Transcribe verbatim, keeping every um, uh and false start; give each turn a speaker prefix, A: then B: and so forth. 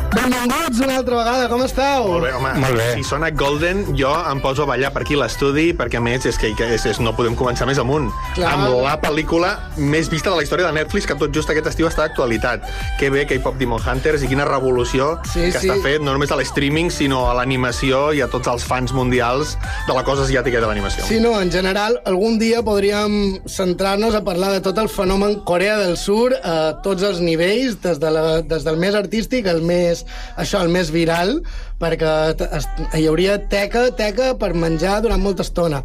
A: Benvinguts una altra vegada, com esteu?
B: Molt bé, home,
C: Molt bé.
B: si sona Golden, jo em poso a ballar per aquí a l'estudi, perquè a més és que, que és, és, no podem començar més amunt.
A: Clar.
B: Amb la pel·lícula més vista de la història de Netflix, que tot just aquest estiu està d'actualitat. Que bé K-pop Demon Hunters i quina revolució
A: Sí,
B: que
A: sí.
B: està fet no només a l'streaming, sinó a l'animació i a tots els fans mundials de la cosa asiàtica i de l'animació.
A: Sí, no, en general, algun dia podríem centrar-nos a parlar de tot el fenomen Corea del Sur a tots els nivells, des, de la, des del més artístic al més, això, el més viral, perquè t- es- hi hauria teca, teca per menjar durant molta estona.